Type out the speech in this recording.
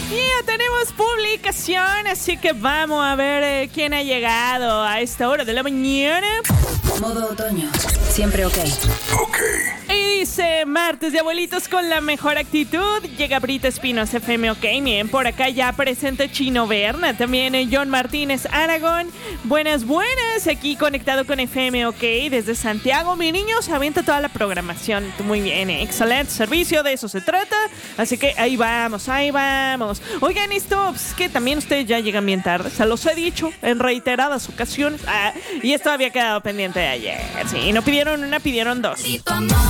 Ya tenemos publicación, así que vamos a ver quién ha llegado a esta hora de la mañana. Modo otoño, siempre ok. Y dice, martes de abuelitos con la mejor actitud. Llega Brita Espinos, FM OK. Bien, por acá ya presente Chino Berna. También John Martínez Aragón. Buenas, aquí conectado con FM OK desde Santiago. Mi niño se avienta toda la programación. Muy bien, excelente servicio, de eso se trata. Así que ahí vamos. Oigan, esto es que también ustedes ya llegan bien tarde. Se los he dicho en reiteradas ocasiones. Y esto había quedado pendiente de ayer. Sí, no pidieron una, pidieron dos.